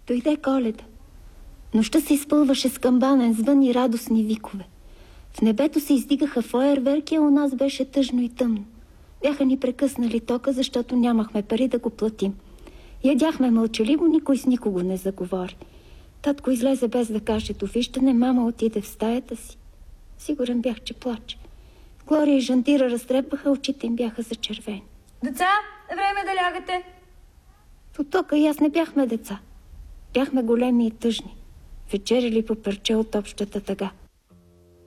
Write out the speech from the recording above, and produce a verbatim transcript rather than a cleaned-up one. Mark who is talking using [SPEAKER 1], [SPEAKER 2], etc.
[SPEAKER 1] Дойде Коледа. Нощта се изпълваше с камбанен звън и радостни викове. В небето се издигаха фойерверки, а у нас беше тъжно и тъмно. Бяха ни прекъснали тока, защото нямахме пари да го платим. Ядяхме мълчаливо, никой с никого не заговори. Татко излезе без да каже довиждане, мама отиде в стаята си. Сигурен бях, че плаче. Глория и Жантира разтрепаха, очите им бяха зачервени.
[SPEAKER 2] Деца, е време да лягате.
[SPEAKER 1] По тока и аз не бяхме деца. Бяхме големи и тъжни. Вечерили по парче от общата тъга.